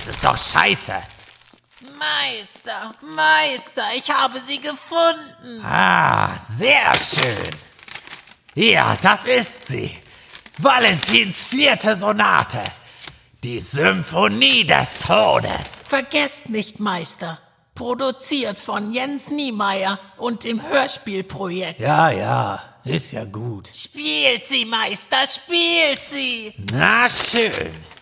Das ist doch scheiße. Meister, ich habe sie gefunden. Ah, sehr schön. Ja, das ist sie. Valentins 4. Sonate. Die Symphonie des Todes. Vergesst nicht, Meister. Produziert von Jens Niemeyer und dem Hörspielprojekt. Ja, ist ja gut. Spielt sie, Meister, spielt sie. Na schön.